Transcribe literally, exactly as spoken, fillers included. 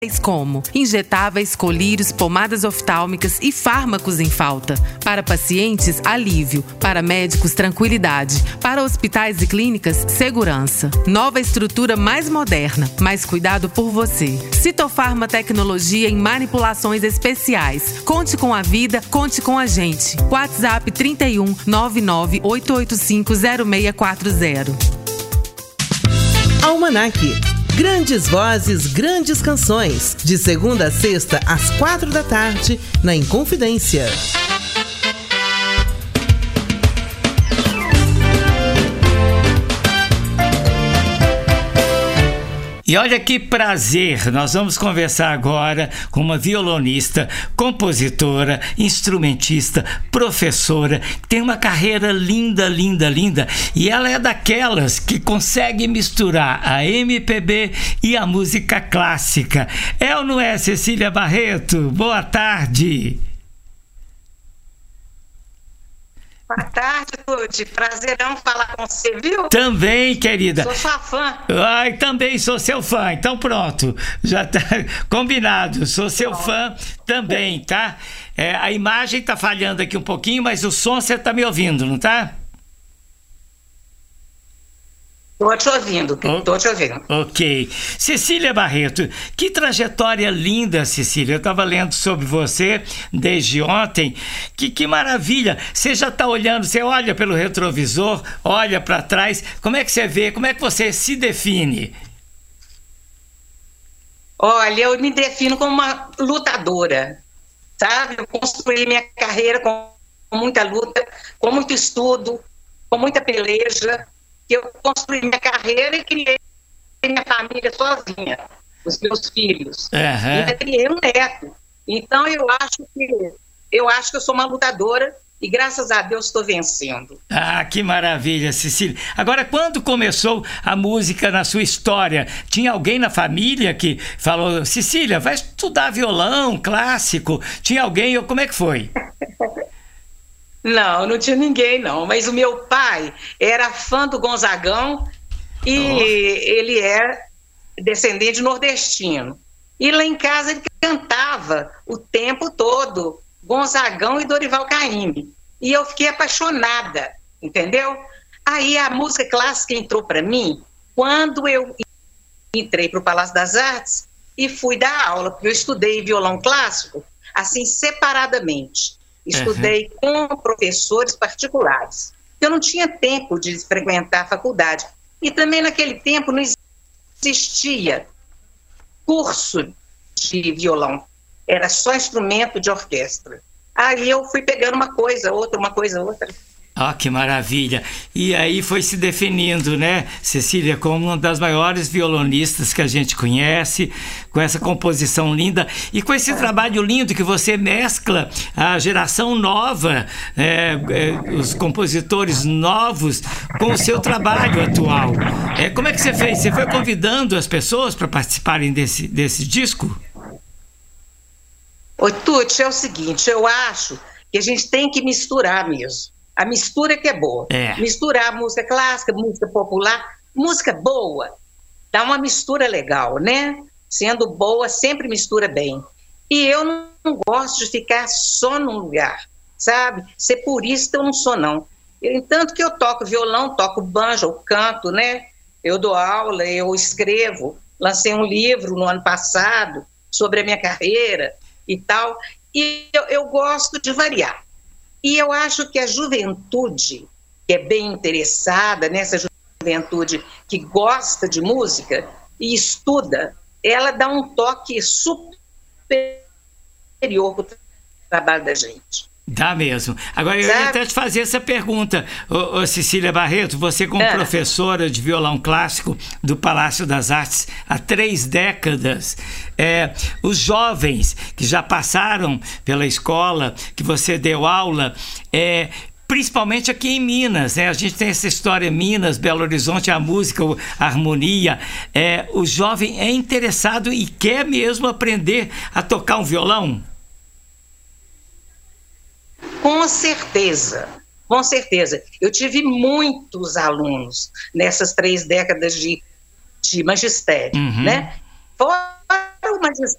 como injetáveis, colírios, pomadas oftálmicas e fármacos em falta. Para pacientes, alívio. Para médicos, tranquilidade. Para hospitais e clínicas, segurança. Nova estrutura mais moderna, mais cuidado por você. Citofarma Tecnologia em manipulações especiais. Conte com a vida, conte com a gente. WhatsApp trinta e um, nove nove oito oito cinco, zero seis quatro zero. Almanac. Grandes vozes, grandes canções. De segunda a sexta, às quatro da tarde, na Inconfidência. E olha que prazer, nós vamos conversar agora com uma violonista, compositora, instrumentista, professora, que tem uma carreira linda, linda, linda, e ela é daquelas que consegue misturar a M P B e a música clássica. É ou não é, Cecília Barreto? Boa tarde! Boa tarde, Tuti. Prazerão falar com você, viu? Também, querida. Sou sua fã. Ai, também sou seu fã. Então pronto, já tá combinado. Sou seu fã também, tá? É, a imagem tá falhando aqui um pouquinho, mas o som você tá me ouvindo, não tá? Estou te ouvindo, estou te ouvindo. Ok. Cecília Barreto, que trajetória linda, Cecília. Eu estava lendo sobre você desde ontem. Que, que maravilha. Você já está olhando, você olha pelo retrovisor, olha para trás. Como é que você vê? Como é que você se define? Olha, eu me defino como uma lutadora, sabe? Eu construí minha carreira com muita luta, com muito estudo, com muita peleja. Eu construí minha carreira e criei minha família sozinha, os meus filhos. Uhum. E ainda criei um neto. Então eu acho que eu acho que eu sou uma lutadora e graças a Deus estou vencendo. Ah, que maravilha, Cecília. Agora, quando começou a música na sua história, tinha alguém na família que falou: Cecília, vai estudar violão clássico? Tinha alguém? Como é que foi? Não, não tinha ninguém, não. Mas o meu pai era fã do Gonzagão e oh. ele é descendente nordestino. E lá em casa ele cantava o tempo todo Gonzagão e Dorival Caymmi. E eu fiquei apaixonada, entendeu? Aí a música clássica entrou para mim quando eu entrei para o Palácio das Artes e fui dar aula, porque eu estudei violão clássico assim separadamente. Estudei uhum. com professores particulares. Eu não tinha tempo de frequentar a faculdade. E também naquele tempo não existia curso de violão. Era só instrumento de orquestra. Aí eu fui pegando uma coisa, outra, uma coisa, outra. Ah, que maravilha! E aí foi se definindo, né, Cecília, como uma das maiores violonistas que a gente conhece, com essa composição linda e com esse trabalho lindo que você mescla a geração nova, é, é, os compositores novos, com o seu trabalho atual. É, como é que você fez? Você foi convidando as pessoas para participarem desse, desse disco? Ô, Tuti, é o seguinte, eu acho que a gente tem que misturar mesmo. A mistura que é boa. É. Misturar música clássica, música popular, música boa, dá uma mistura legal, né? Sendo boa, sempre mistura bem. E eu não, não gosto de ficar só num lugar, sabe? Ser purista eu não sou, não. Entanto que eu toco violão, toco banjo, eu canto, né? Eu dou aula, eu escrevo. Lancei um livro no ano passado sobre a minha carreira e tal. E eu, eu gosto de variar. E eu acho que a juventude, que é bem interessada nessa juventude que gosta de música e estuda, ela dá um toque superior para o trabalho da gente. Dá mesmo. Agora, eu ia até te fazer essa pergunta, ô, ô, Cecília Barreto, você como é. professora de violão clássico do Palácio das Artes há três décadas, é, os jovens que já passaram pela escola, que você deu aula, é, principalmente aqui em Minas, né? A gente tem essa história, Minas, Belo Horizonte, a música, a harmonia, é, o jovem é interessado e quer mesmo aprender a tocar um violão? Com certeza, com certeza. Eu tive muitos alunos nessas três décadas de, de magistério, uhum. né? Fora o magistério